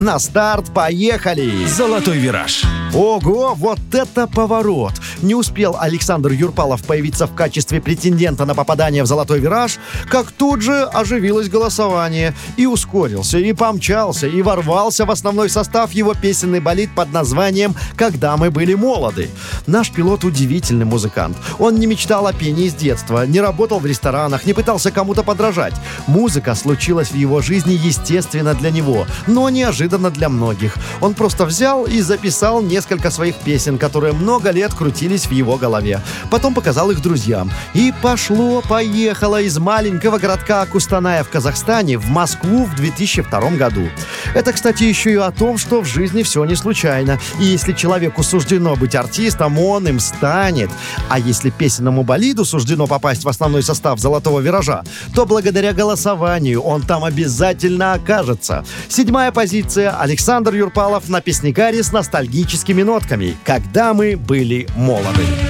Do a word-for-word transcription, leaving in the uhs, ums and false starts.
На старт, поехали! Золотой вираж. Ого, вот это поворот! Не успел Александр Юрпалов появиться в качестве претендента на попадание в «Золотой вираж», как тут же оживилось голосование. И ускорился, и помчался, и ворвался в основной состав его песенный болид под названием «Когда мы были молоды». Наш пилот удивительный музыкант. Он не мечтал о пении с детства, не работал в ресторанах, не пытался кому-то подражать. Музыка случилась в его жизни естественно для него, но неожиданно для многих. Он просто взял и записал несколько своих песен, которые много лет крутились в его голове. Потом показал их друзьям. И пошло-поехало из маленького городка Кустаная в Казахстане в Москву в две тысячи втором году. Это, кстати, еще и о том, что в жизни все не случайно. И если человеку суждено быть артистом, он им станет. А если песенному болиду суждено попасть в основной состав «Золотого виража», то благодаря голосованию он там обязательно окажется. Седьмая позиция. Александр Юрпалов на песнякаре с ностальгическими нотками «Когда мы были молоды».